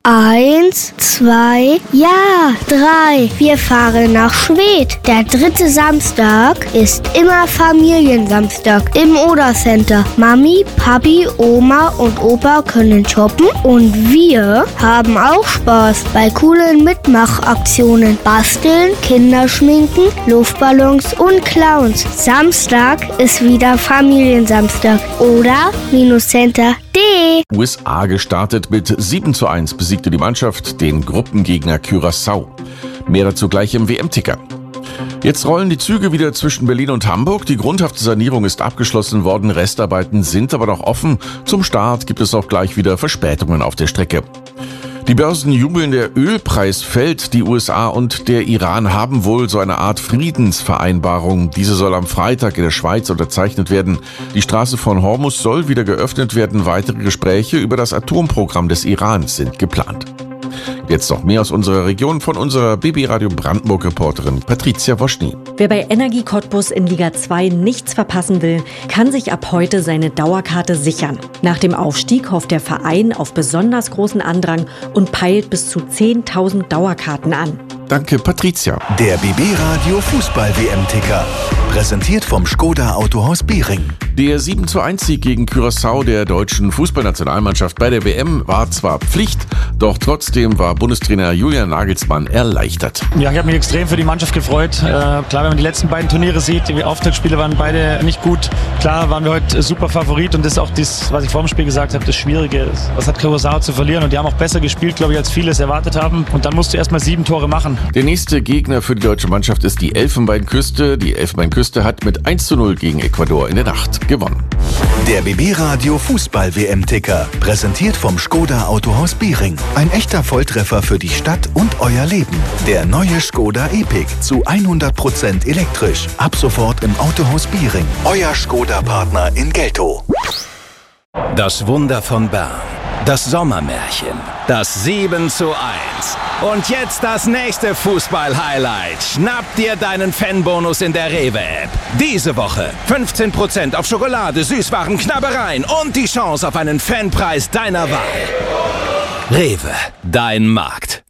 1, 2, ja, 3. Wir fahren nach Schwedt. Der 3. Samstag ist immer Familiensamstag im Oder-Center. Mami, Papi, Oma und Opa können shoppen und wir haben auch Spaß bei coolen Mitmachaktionen. Basteln, Kinderschminken, Luftballons und Clowns. Samstag ist wieder Familiensamstag. Oder-Center.de. USA gestartet mit 7:1 besiegte die Mannschaft den Gruppengegner Curaçao. Mehr dazu gleich im WM-Ticker. Jetzt rollen die Züge wieder zwischen Berlin und Hamburg. Die grundhafte Sanierung ist abgeschlossen worden, Restarbeiten sind aber noch offen. Zum Start gibt es auch gleich wieder Verspätungen auf der Strecke. Die Börsen jubeln, der Ölpreis fällt. Die USA und der Iran haben wohl so eine Art Friedensvereinbarung. Diese soll am Freitag in der Schweiz unterzeichnet werden. Die Straße von Hormuz soll wieder geöffnet werden. Weitere Gespräche über das Atomprogramm des Irans sind geplant. Jetzt noch mehr aus unserer Region von unserer BB Radio Brandenburg-Reporterin Patricia Woschny. Wer bei Energie Cottbus in Liga 2 nichts verpassen will, kann sich ab heute seine Dauerkarte sichern. Nach dem Aufstieg hofft der Verein auf besonders großen Andrang und peilt bis zu 10.000 Dauerkarten an. Danke, Patricia. Der BB Radio Fußball-WM-Ticker. Präsentiert vom Škoda Autohaus Bering. Der 7:1 gegen Curaçao der deutschen Fußballnationalmannschaft bei der WM war zwar Pflicht, doch trotzdem war Bundestrainer Julian Nagelsmann erleichtert. Ja, ich habe mich extrem für die Mannschaft gefreut. Klar, wenn man die letzten beiden Turniere sieht, die Auftaktspiele waren beide nicht gut. Klar waren wir heute super Favorit und das ist auch das, was ich vor dem Spiel gesagt habe, das Schwierige. Was hat Curaçao zu verlieren? Und die haben auch besser gespielt, glaube ich, als viele es erwartet haben. Und dann musst du erstmal 7 Tore machen. Der nächste Gegner für die deutsche Mannschaft ist die Elfenbeinküste. Die Elfenbeinküste hat mit 1:0 gegen Ecuador in der Nacht gewonnen. Der BB Radio Fußball-WM-Ticker. Präsentiert vom Škoda Autohaus Bering. Ein echter Volltreffer für die Stadt und euer Leben. Der neue Škoda Epiq zu 100% elektrisch. Ab sofort im Autohaus Bering. Euer Škoda-Partner in Geltow. Das Wunder von Bern. Das Sommermärchen. Das 7:1. Und jetzt das nächste Fußball-Highlight. Schnapp dir deinen Fanbonus in der Rewe-App. Diese Woche 15% auf Schokolade, Süßwaren, Knabbereien und die Chance auf einen Fanpreis deiner Wahl. Rewe, dein Markt.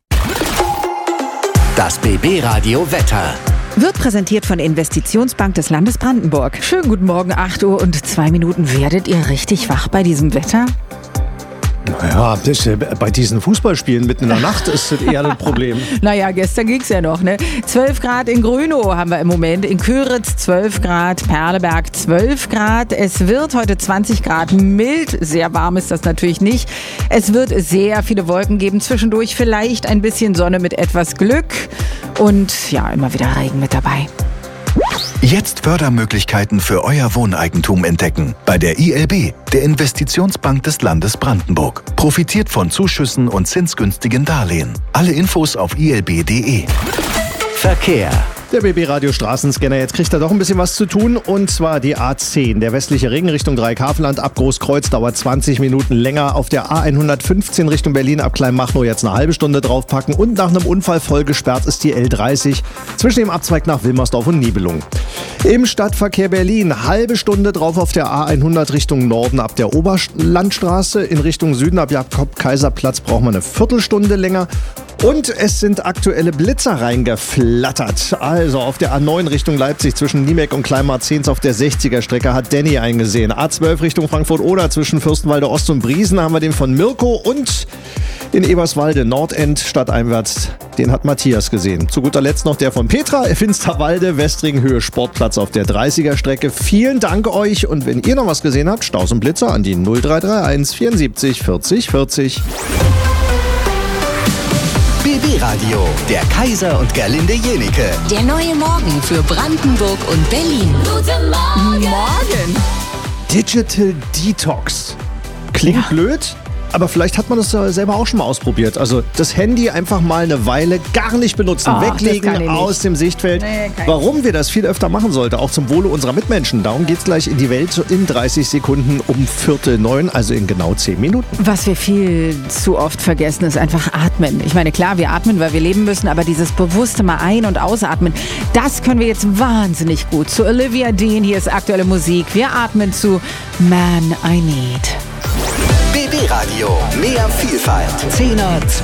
Das BB Radio Wetter. Wird präsentiert von Investitionsbank des Landes Brandenburg. Schönen guten Morgen, 8:02 Werdet ihr richtig wach bei diesem Wetter? Naja, bei diesen Fußballspielen mitten in der Nacht ist das eher ein Problem. Naja, gestern ging's ja noch, ne? 12 Grad in Grünow haben wir im Moment, in Köritz 12 Grad, Perleberg 12 Grad. Es wird heute 20 Grad mild, sehr warm ist das natürlich nicht. Es wird sehr viele Wolken geben, zwischendurch vielleicht ein bisschen Sonne mit etwas Glück und ja, immer wieder Regen mit dabei. Jetzt Fördermöglichkeiten für euer Wohneigentum entdecken. Bei der ILB, der Investitionsbank des Landes Brandenburg. Profitiert von Zuschüssen und zinsgünstigen Darlehen. Alle Infos auf ilb.de. Verkehr. Der BB Radio Straßenscanner, jetzt kriegt er doch ein bisschen was zu tun, und zwar die A10. Der westliche Ring Richtung Dreieckhavenland ab Großkreuz dauert 20 Minuten länger. Auf der A115 Richtung Berlin ab Kleinmachnow jetzt eine halbe Stunde draufpacken, und nach einem Unfall voll gesperrt ist die L30 zwischen dem Abzweig nach Wilmersdorf und Nibelung. Im Stadtverkehr Berlin halbe Stunde drauf auf der A100 Richtung Norden ab der Oberlandstraße. In Richtung Süden ab Jakob-Kaiser-Platz braucht man eine Viertelstunde länger. Und es sind aktuelle Blitzer reingeflattert. Also auf der A9 Richtung Leipzig zwischen Niemek und Kleinmarzens auf der 60er-Strecke hat Danny eingesehen. A12 Richtung Frankfurt-Oder zwischen Fürstenwalde Ost und Briesen haben wir den von Mirko, und in Eberswalde Nordend stadteinwärts, den hat Matthias gesehen. Zu guter Letzt noch der von Petra, Finsterwalde, Westringhöhe Sportplatz auf der 30er-Strecke. Vielen Dank euch, und wenn ihr noch was gesehen habt, Staus und Blitzer an die 0331 74 40 40. BB Radio, der Kaiser und Gerlinde Jenike. Der neue Morgen für Brandenburg und Berlin. Guten Morgen. Digital Detox. Klingt blöd, aber vielleicht hat man das selber auch schon mal ausprobiert. Also das Handy einfach mal eine Weile gar nicht benutzen, weglegen aus dem Sichtfeld. Nee, warum wir das viel öfter machen sollten, auch zum Wohle unserer Mitmenschen. Darum geht's gleich in die Welt in 30 Sekunden um 8:45, also in genau 10 Minuten. Was wir viel zu oft vergessen, ist einfach atmen. Ich meine, klar, wir atmen, weil wir leben müssen, aber dieses bewusste mal ein- und ausatmen, das können wir jetzt wahnsinnig gut. Zu Olivia Dean, hier ist aktuelle Musik. Wir atmen zu Man I Need. BB Radio, mehr Vielfalt. 10er,